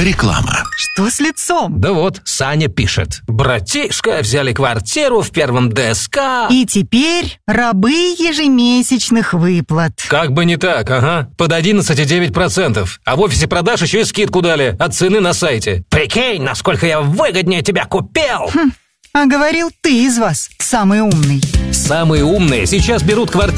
Реклама. Что с лицом? Да вот, Саня пишет. Братишка, взяли квартиру в первом ДСК. И теперь рабы ежемесячных выплат. Как бы не так, ага. Под 11,9%. А в офисе продаж еще и скидку дали от цены на сайте. Прикинь, насколько я выгоднее тебя купил. А говорил, ты из вас самый умный. Самые умные сейчас берут квартиру